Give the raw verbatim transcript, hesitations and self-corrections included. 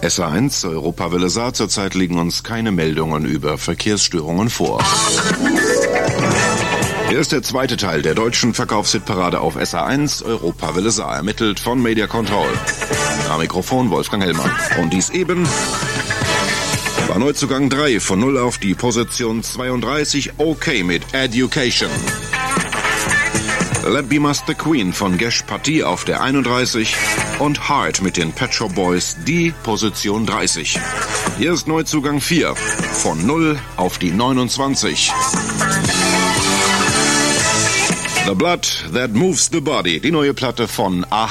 S A eins, Europawelle Saar. Zurzeit liegen uns keine Meldungen über Verkehrsstörungen vor. Hier ist der zweite Teil der deutschen Verkaufshitparade auf S A eins, Europawelle Saar, ermittelt von Media Control. Am Mikrofon Wolfgang Hellmann. Und dies eben war Neuzugang drei von null auf die Position zweiunddreißig, okay mit Education. Let Be Master Queen von Gesh Patti auf der einunddreißig und Heart mit den Pet Shop Boys die Position dreißig. Hier ist Neuzugang vier von null auf die neunundzwanzig. The Blood That Moves the Body, die neue Platte von A H A.